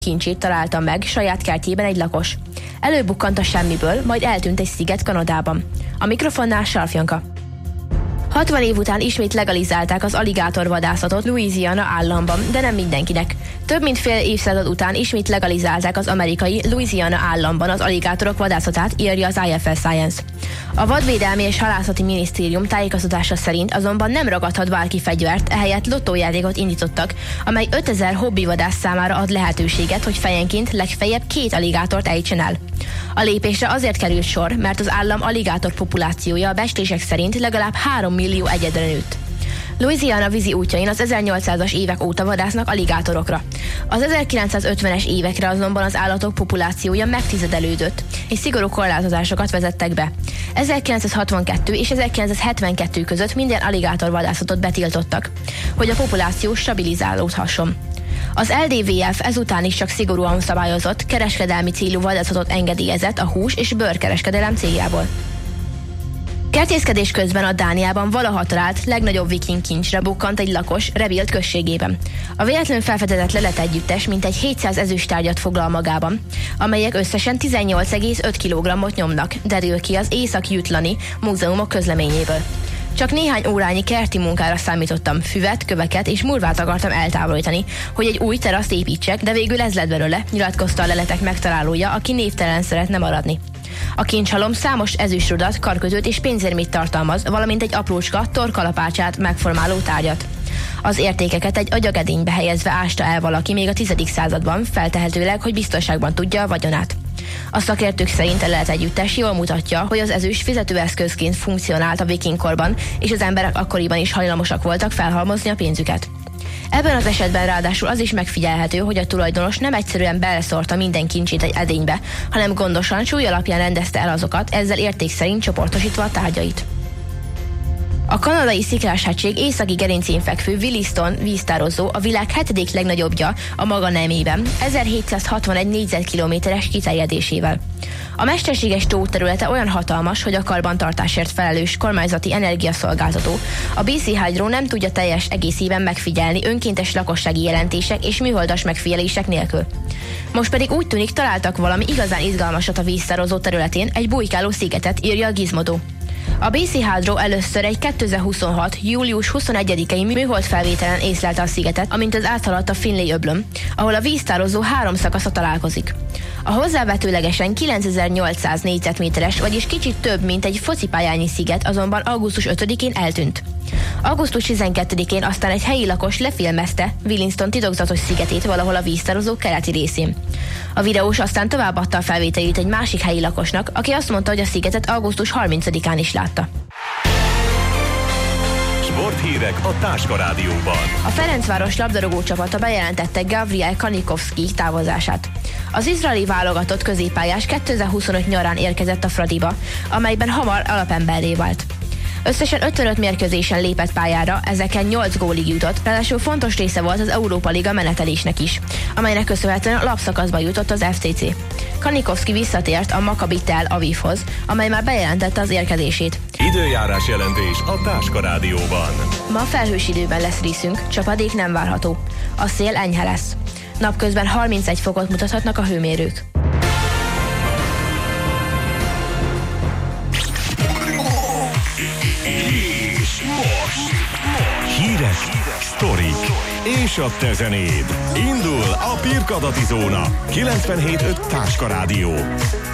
kincsét találta meg saját kertjében egy lakos. Előbukkant a semmiből, majd eltűnt egy sziget Kanadában. A mikrofonnál Sarf Janka. 60 év után ismét legalizálták az aligátorvadászatot Louisiana államban, de nem mindenkinek. Több mint fél évszázad után ismét legalizálták az amerikai Louisiana államban az aligátorok vadászatát, írja az IFL Science. A Vadvédelmi és Halászati Minisztérium tájékoztatása szerint azonban nem ragadhat bárki fegyvert, ehelyett lottójátékot indítottak, amely 5000 hobbivadász számára ad lehetőséget, hogy fejenként legfeljebb 2 aligátort ejtsen el. A lépésre azért került sor, mert az állam aligátor populációja a becslések szerint legalább 3 millió egyedre nőtt. Louisiana vízi útjain az 1800-as évek óta vadásznak aligátorokra. Az 1950-es évekre azonban az állatok populációja megtizedelődött, és szigorú korlátozásokat vezettek be. 1962 és 1972 között minden aligátorvadászatot betiltottak, hogy a populáció stabilizálódhasson. Az LDVF ezután is csak szigorúan szabályozott, kereskedelmi célú vadászatot engedélyezett a hús- és bőrkereskedelem céljából. Kertészkedés közben a Dániában valaha talált legnagyobb viking kincsre bukkant egy lakos Rebild községében. A véletlenül felfedezett leletegyüttes mintegy 700 ezüsttárgyat foglal magában, amelyek összesen 18,5 kg-ot nyomnak, derül ki az Észak-Jutlani múzeumok közleményéből. Csak néhány órányi kerti munkára számítottam, füvet, köveket és murvát akartam eltávolítani, hogy egy új teraszt építsek, de végül ez lett belőle, nyilatkozta a leletek megtalálója, aki névtelen szeretne maradni. A kincshalom számos ezüstrudat, karkötőt és pénzérmét tartalmaz, valamint egy aprócska, torkalapácsát megformáló tárgyat. Az értékeket egy agyagedénybe helyezve ásta el valaki még a 10. században, feltehetőleg, hogy biztonságban tudja a vagyonát. A szakértők szerint a leletegyüttes jól mutatja, hogy az ezüst fizetőeszközként funkcionált a vikingkorban, és az emberek akkoriban is hajlamosak voltak felhalmozni a pénzüket. Ebben az esetben ráadásul az is megfigyelhető, hogy a tulajdonos nem egyszerűen beleszórta minden kincsét egy edénybe, hanem gondosan súly alapján rendezte el azokat, ezzel érték szerint csoportosítva a tárgyait. A kanadai Sziklás-hegység északi gerincén fekvő Williston víztározó a világ 7. legnagyobbja a maga nemében, 1761 négyzetkilométeres kiterjedésével. A mesterséges tó területe olyan hatalmas, hogy a karbantartásért felelős kormányzati energiaszolgáltató, a BC Hydro nem tudja teljes egészében megfigyelni önkéntes lakossági jelentések és műholdas megfigyelések nélkül. Most pedig úgy tűnik, találtak valami igazán izgalmasat a víztározó területén, egy bujkáló szigetet, írja a Gizmodo. A BC Hydro először egy 2026. július 21-i műholdfelvételen észlelte a szigetet, amint az áthaladt a Finlay-öblön, ahol a víztározó 3 szakasza találkozik. A hozzávetőlegesen 9800 négyzetméteres, vagyis kicsit több, mint egy focipályányi sziget azonban augusztus 5-én eltűnt. Augusztus 12-én aztán egy helyi lakos lefilmezte Williston titokzatos szigetét valahol a víztározó keleti részén. A videós aztán továbbadta a felvételét egy másik helyi lakosnak, aki azt mondta, hogy a szigetet augusztus 30-án is látta. Sporthírek a Táska Rádióban. A Ferencváros labdarúgó csapata bejelentette Gabriel Kanikovszki távozását. Az izraeli válogatott középpályás 2025 nyarán érkezett a Fradiba, amelyben hamar alapemberré vált. Összesen 55 mérkőzésen lépett pályára, ezeken 8 gólig jutott, ráadásul fontos része volt az Európa Liga menetelésnek is, amelynek köszönhetően alapszakaszba jutott az FCC. Kanikovszki visszatért a Maccabi Tel Avivhoz, amely már bejelentette az érkezését. Időjárás jelentés a Táska Rádióban. Ma felhős időben lesz részünk, csapadék nem várható. A szél enyhe lesz. Napközben 31 fokot mutathatnak a hőmérők. És most hírek, sztorik és a te zenéd. Indul a Pirkadati Zóna 97.5 Táska Rádió.